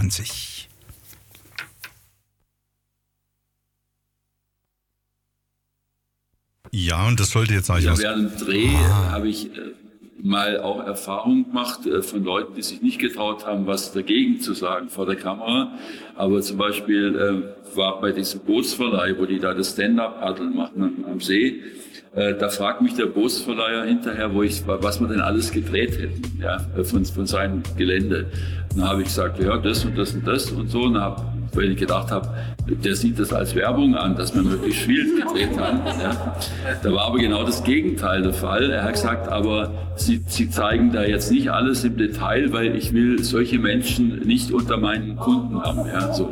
2020. Ja, und das sollte jetzt eigentlich während dem Dreh habe ich mal auch Erfahrung gemacht von Leuten, die sich nicht getraut haben, was dagegen zu sagen vor der Kamera. Aber zum Beispiel war bei diesem Bootsverleih, wo die da das Stand-Up-Paddeln machen am See, da fragt mich der Bootsverleiher hinterher, was wir denn alles gedreht hätten, ja, von seinem Gelände. Dann habe ich gesagt, ja, das und das und das und so. Und weil ich gedacht habe, der sieht das als Werbung an, dass wir möglichst viel gedreht haben. Ja. Da war aber genau das Gegenteil der Fall. Er hat gesagt, aber Sie zeigen da jetzt nicht alles im Detail, weil ich will solche Menschen nicht unter meinen Kunden haben. Ja, so.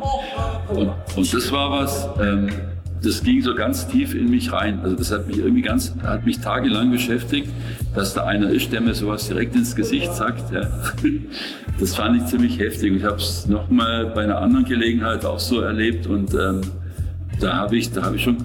Und das war was, das ging so ganz tief in mich rein. Also das hat mich tagelang beschäftigt, dass da einer ist, der mir sowas direkt ins Gesicht sagt. Ja. Das fand ich ziemlich heftig. Ich habe es nochmal bei einer anderen Gelegenheit auch so erlebt und da habe ich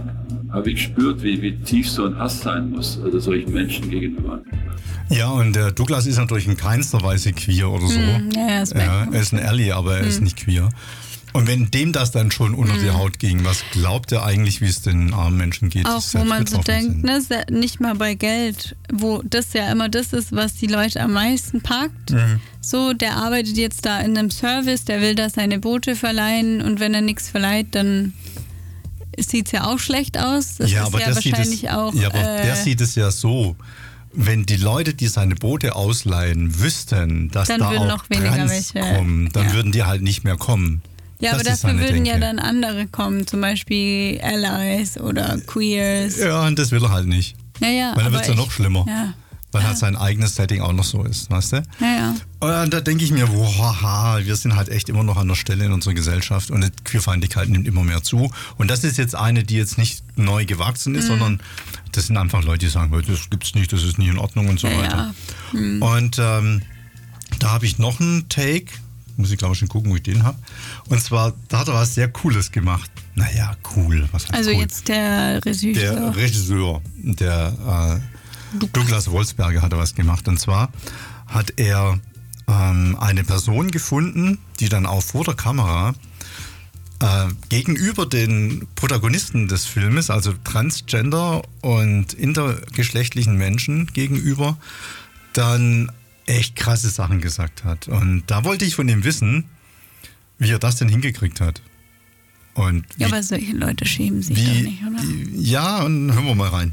gespürt, wie tief so ein Hass sein muss, also solchen Menschen gegenüber. Ja, und der Douglas ist natürlich in keinster Weise queer oder so. Er ist ein Ally, aber er ist nicht queer. Und wenn dem das dann schon unter die Haut ging, was glaubt er eigentlich, wie es den armen Menschen geht? Auch wo man so denkt, ne, nicht mal bei Geld, wo das ja immer das ist, was die Leute am meisten packt. So, der arbeitet jetzt da in einem Service, der will da seine Boote verleihen und wenn er nichts verleiht, dann sieht es ja auch schlecht aus. Das ja, ist aber ja wahrscheinlich auch. Ja, aber der sieht es ja so. Wenn die Leute, die seine Boote ausleihen, wüssten, dass dann da würden auch noch weniger Trans welche kommen, dann würden die halt nicht mehr kommen. Ja, aber dafür würden ja dann andere kommen, zum Beispiel Allies oder Queers. Ja, und das will er halt nicht. Ja, weil dann wird es ja noch schlimmer. Ja. Weil halt sein eigenes Setting auch noch so ist, weißt du? Ja. Und da denke ich mir, wir sind halt echt immer noch an der Stelle in unserer Gesellschaft und die Queerfeindlichkeit nimmt immer mehr zu. Und das ist jetzt eine, die jetzt nicht neu gewachsen ist, sondern das sind einfach Leute, die sagen, das gibt's nicht, das ist nicht in Ordnung und so weiter. Und da habe ich noch einen Take, muss ich glaube ich schon gucken, wo ich den habe. Und zwar, da hat er was sehr Cooles gemacht. Naja, cool. Was heißt also cool? Jetzt der Regisseur. Der Regisseur, der Douglas Wolfsberger hat was gemacht. Und zwar hat er eine Person gefunden, die dann auch vor der Kamera gegenüber den Protagonisten des Filmes, also Transgender und intergeschlechtlichen Menschen gegenüber, dann echt krasse Sachen gesagt hat. Und da wollte ich von ihm wissen, wie er das denn hingekriegt hat. Und ja, aber solche Leute schämen sich doch nicht, oder? Ja, und hören wir mal rein.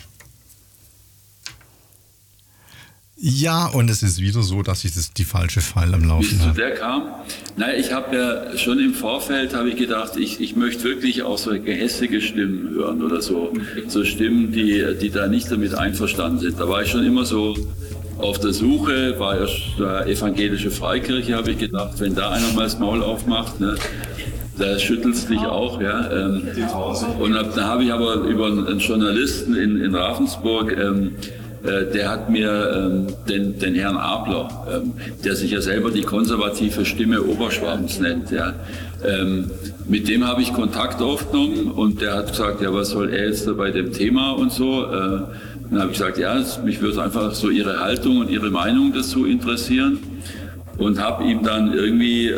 Ja, und es ist wieder so, dass ich die falsche Pfeil am Laufen habe. Wie zu der kam? Naja, ich habe ja schon im Vorfeld gedacht, ich möchte wirklich auch so gehässige Stimmen hören oder so. So Stimmen, die da nicht damit einverstanden sind. Da war ich schon immer so auf der Suche, war erst evangelische Freikirche, habe ich gedacht, wenn da einer mal das Maul aufmacht, ne, da schüttelst dich auch, ja. Und da habe ich aber über einen Journalisten in Ravensburg, der hat mir den Herrn Abler, der sich ja selber die konservative Stimme Oberschwabens nennt, ja. Mit dem habe ich Kontakt aufgenommen und der hat gesagt, ja, was soll er jetzt da bei dem Thema und so. Dann habe ich gesagt, ja, mich würde einfach so Ihre Haltung und Ihre Meinung dazu interessieren und habe ihm dann irgendwie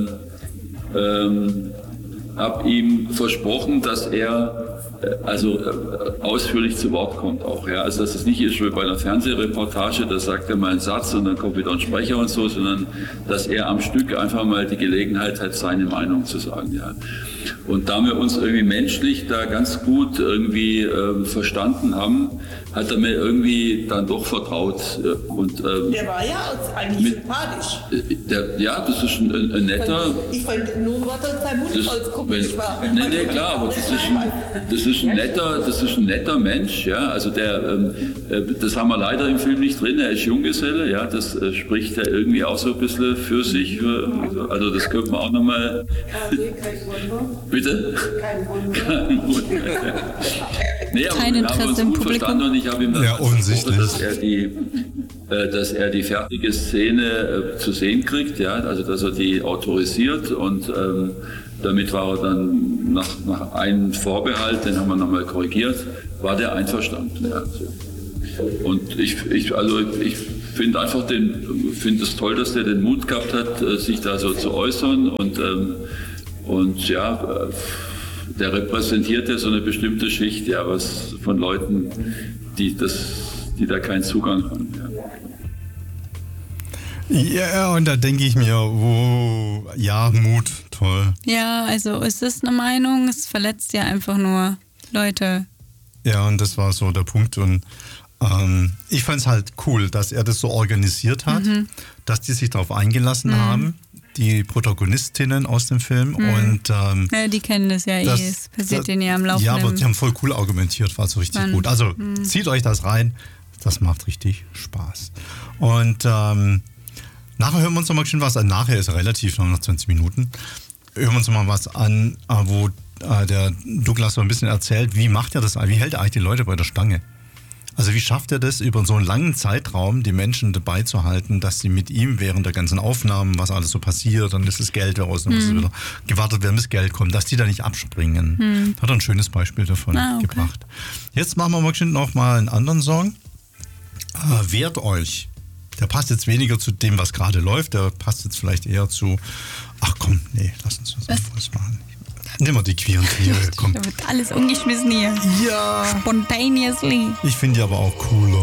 versprochen, dass er ausführlich zu Wort kommt auch. Ja. Also dass es nicht ist wie bei einer Fernsehreportage, da sagt er mal einen Satz und dann kommt wieder ein Sprecher und so, sondern dass er am Stück einfach mal die Gelegenheit hat, seine Meinung zu sagen. Ja. Und da wir uns irgendwie menschlich da ganz gut irgendwie verstanden haben, hat er mir irgendwie dann doch vertraut. Der war ja eigentlich sympathisch. Das ist ein netter... Ich fand nur, was er sein Mundholz komisch war. Nee, klar, aber das ist ein netter Mensch. Ja? Also das haben wir leider im Film nicht drin, er ist Junggeselle. Ja? Das spricht ja irgendwie auch so ein bisschen für sich. Also das könnte man auch nochmal... Bitte? Kein Wunder. Nee, aber kein Interesse im Publikum. Und ich habe ihm dann offensichtlich, dass er die fertige Szene zu sehen kriegt, ja, also dass er die autorisiert und damit war er dann nach einem Vorbehalt, den haben wir nochmal korrigiert, war der einverstanden. Ja. Und ich finde es toll, dass der den Mut gehabt hat, sich da so zu äußern und ja, der repräsentiert ja so eine bestimmte Schicht, ja, was von Leuten, die da keinen Zugang haben. Ja, und da denke ich mir, ja, Mut, toll. Ja, also ist das eine Meinung? Es verletzt ja einfach nur Leute. Ja, und das war so der Punkt. Und ich fand es halt cool, dass er das so organisiert hat, dass die sich darauf eingelassen haben, die Protagonistinnen aus dem Film. Und, ja, die kennen das ja es passiert denen ja am Laufenden. Ja, aber die haben voll cool argumentiert, war so richtig gut. Also zieht euch das rein, das macht richtig Spaß. Und nachher hören wir uns noch mal schön was an. Nachher ist relativ, noch 20 Minuten. Hören wir uns noch mal was an, wo der Douglas so ein bisschen erzählt, wie macht er das, wie hält er eigentlich die Leute bei der Stange? Also wie schafft er das, über so einen langen Zeitraum die Menschen dabei zu halten, dass sie mit ihm während der ganzen Aufnahmen, was alles so passiert, dann ist das Geld raus, dann muss es wieder gewartet werden, bis Geld kommt, dass die da nicht abspringen. Hat er ein schönes Beispiel davon gebracht. Jetzt machen wir noch mal einen anderen Song. Wehrt euch. Der passt jetzt weniger zu dem, was gerade läuft, der passt jetzt vielleicht eher zu, ach komm, nee, lass uns was anderes machen. Nimm mal die queeren Tiere, komm. Da wird alles umgeschmissen hier. Ja. Spontaneously. Ich finde die aber auch cooler.